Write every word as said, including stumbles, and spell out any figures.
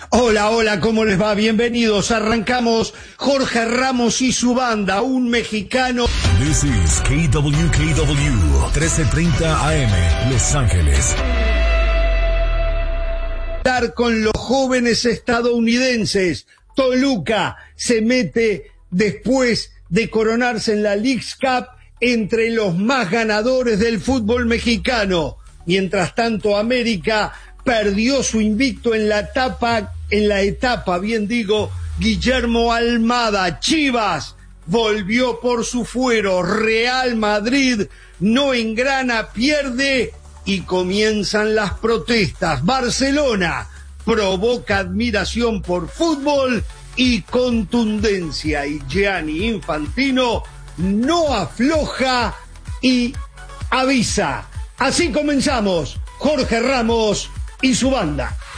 Hola, hola, ¿cómo les va? Bienvenidos. Arrancamos Jorge Ramos y su banda, un mexicano. This is K W K W, trece treinta A M, Los Ángeles. Con los jóvenes estadounidenses. Toluca se mete después de coronarse en la Leagues Cup entre los más ganadores del fútbol mexicano. Mientras tanto, América perdió su invicto en la etapa, en la etapa, bien digo, Guillermo Almada. Chivas volvió por su fuero. Real Madrid no engrana, pierde y comienzan las protestas. Barcelona provoca admiración por fútbol y contundencia. Y Gianni Infantino no afloja y avisa. Así comenzamos Jorge Ramos y su banda.